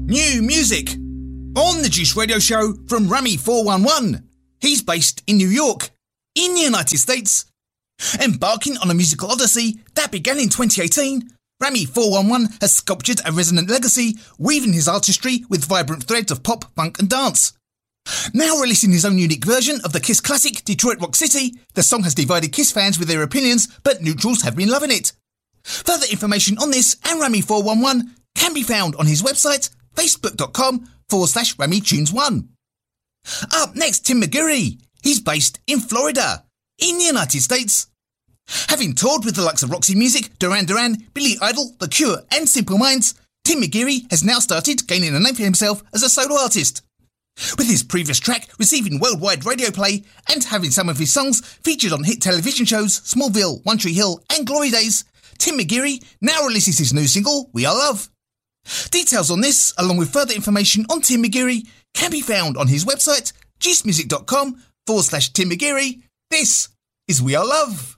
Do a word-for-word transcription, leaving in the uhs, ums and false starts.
New music on the Juice Radio Show from Rami four one one. He's based in New York, in the United States. Embarking on a musical odyssey that began in twenty eighteen, Rami four one one has sculptured a resonant legacy, weaving his artistry with vibrant threads of pop, funk and dance. Now releasing his own unique version of the Kiss classic Detroit Rock City, the song has divided Kiss fans with their opinions, but neutrals have been loving it. Further information on this and Rami four one one can be found on his website, facebook.com forward slash Rami Tunes one. Up next, Tim McGeary. He's based in Florida, in the United States. Having toured with the likes of Roxy Music, Duran Duran, Billy Idol, The Cure and Simple Minds, Tim McGeary has now started gaining a name for himself as a solo artist. With his previous track receiving worldwide radio play and having some of his songs featured on hit television shows Smallville, One Tree Hill and Glory Days, Tim McGeary now releases his new single, We Are Love. Details on this, along with further information on Tim McGeary, can be found on his website, juicemusic.com forward slash Tim McGeary. This is We Are Love.